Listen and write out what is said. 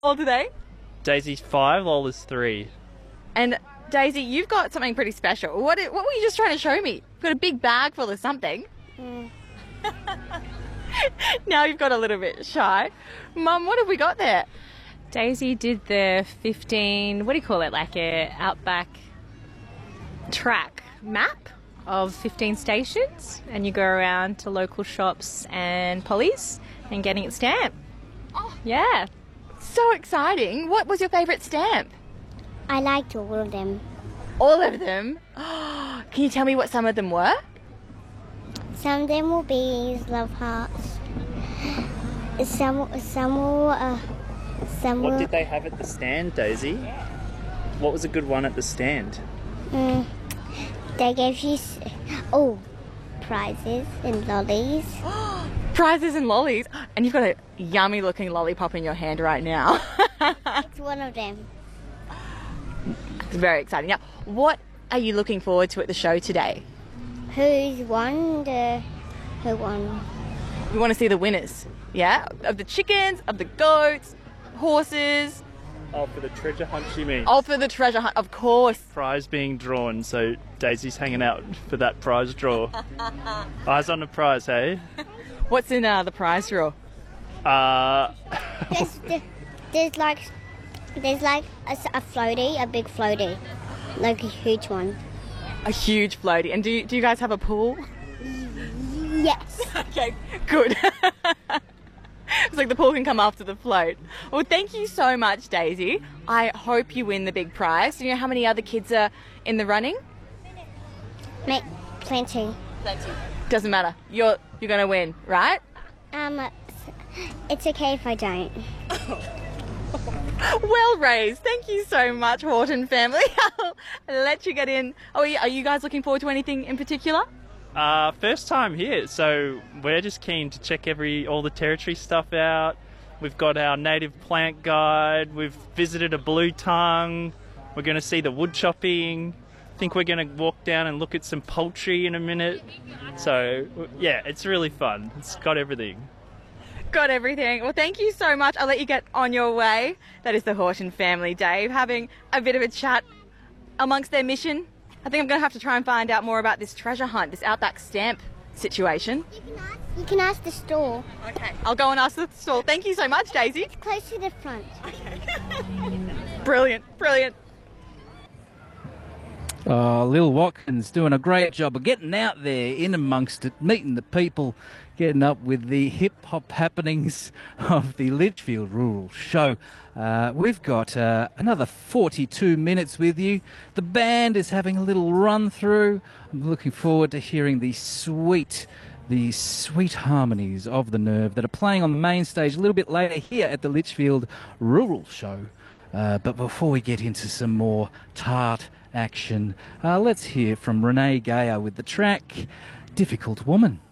old are they? Daisy's 5, Lola's 3. And Daisy, you've got something pretty special. What were you just trying to show me? You've got a big bag full of something. Now you've got a little bit shy. Mum, what have we got there? Daisy did the 15, what do you call it, like a outback track map of 15 stations, and you go around to local shops and Polly's and getting it stamped. Oh. Yeah. So exciting. What was your favourite stamp? I liked all of them. All of them? Can you tell me what some of them were? Some of them will be love hearts. Some What did they have at the stand, Daisy? What was a good one at the stand? They gave you prizes and lollies. Prizes and lollies. And you've got a yummy looking lollipop in your hand right now. It's one of them. It's very exciting. Now, what are you looking forward to at the show today? Who won? We want to see the winners, yeah? Of the chickens, of the goats, horses. Oh, for the treasure hunt, you mean? Oh, for the treasure hunt, of course. Prize being drawn, so Daisy's hanging out for that prize draw. Eyes on the prize, hey? What's in the prize draw? There's like a floaty, a big floaty, like a huge one. A huge floaty. And do you guys have a pool? Yes. Okay, good. It's like the pool can come after the float. Well, thank you so much, Daisy. I hope you win the big prize. Do you know how many other kids are in the running? Plenty. Doesn't matter. You're going to win, right? It's okay if I don't. Well raised. Thank you so much, Horton family. I'll let you get in. Oh, are you guys looking forward to anything in particular? First time here, so we're just keen to check all the territory stuff out. We've got our native plant guide. We've visited a blue tongue. We're going to see the wood chopping. I think we're going to walk down and look at some poultry in a minute. So, yeah, it's really fun. It's got everything. Got everything. Well, thank you so much. I'll let you get on your way. That is the Horton family, Dave, having a bit of a chat amongst their mission. I think I'm going to have to try and find out more about this treasure hunt, this outback stamp situation. You can ask the stall. Okay, I'll go and ask the stall. Thank you so much, Daisy. It's close to the front. Brilliant. Lil Watkins doing a great job of getting out there in amongst it, meeting the people, getting up with the hip-hop happenings of the Litchfield Rural Show. We've got another 42 minutes with you. The band is having a little run-through. I'm looking forward to hearing the sweet harmonies of the Nerve that are playing on the main stage a little bit later here at the Litchfield Rural Show. But before we get into some more tart action, let's hear from Renee Gayer with the track Difficult Woman.